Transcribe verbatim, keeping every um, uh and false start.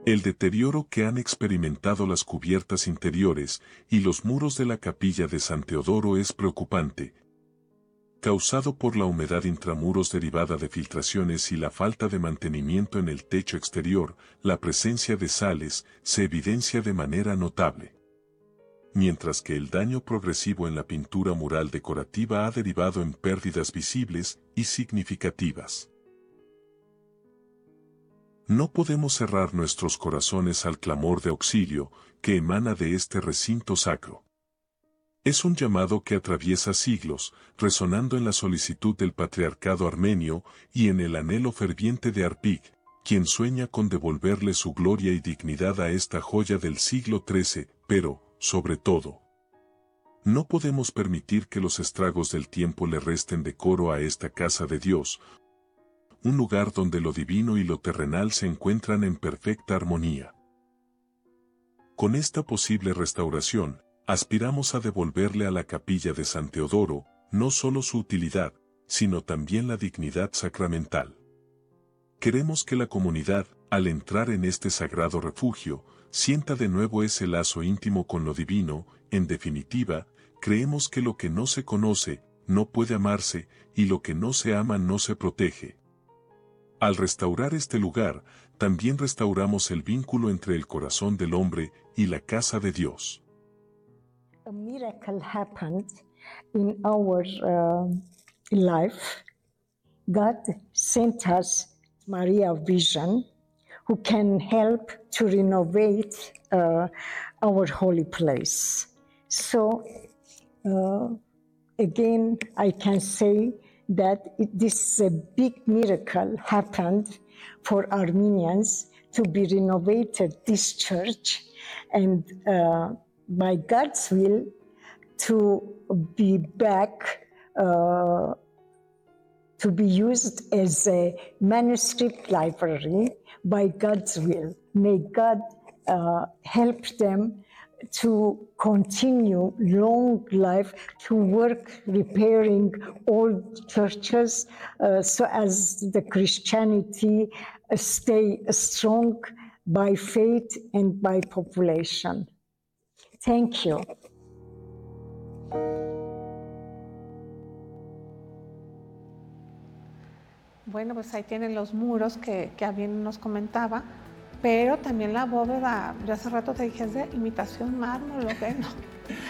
El deterioro que han experimentado las cubiertas interiores y los muros de la capilla de San Teodoro es preocupante, causado por la humedad intramuros derivada de filtraciones y la falta de mantenimiento en el techo exterior. La presencia de sales se evidencia de manera notable, mientras que el daño progresivo en la pintura mural decorativa ha derivado en pérdidas visibles y significativas. No podemos cerrar nuestros corazones al clamor de auxilio que emana de este recinto sacro. Es un llamado que atraviesa siglos, resonando en la solicitud del patriarcado armenio y en el anhelo ferviente de Arpig, quien sueña con devolverle su gloria y dignidad a esta joya del siglo trece, pero, sobre todo, no podemos permitir que los estragos del tiempo le resten decoro a esta casa de Dios, un lugar donde lo divino y lo terrenal se encuentran en perfecta armonía. Con esta posible restauración, aspiramos a devolverle a la capilla de San Teodoro, no solo su utilidad, sino también la dignidad sacramental. Queremos que la comunidad, al entrar en este sagrado refugio, sienta de nuevo ese lazo íntimo con lo divino. En definitiva, creemos que lo que no se conoce, no puede amarse, y lo que no se ama no se protege. Al restaurar este lugar, también restauramos el vínculo entre el corazón del hombre y la casa de Dios. A miracle happened in our uh, life. God sent us Maria Vision, who can help to renovate uh, our holy place. So, uh, again, I can say that it, this is a big miracle happened for Armenians to be renovated this church, and uh, by God's will to be back uh, to be used as a manuscript library by God's will. May God uh, help them to continue long life, to work repairing old churches uh, so as the Christianity uh, stay strong by faith and by population. Thank you. Bueno, pues ahí tienen los muros que, que Abin nos comentaba, pero también la bóveda, yo hace rato te dije, es de imitación mármol, ¿o qué? No,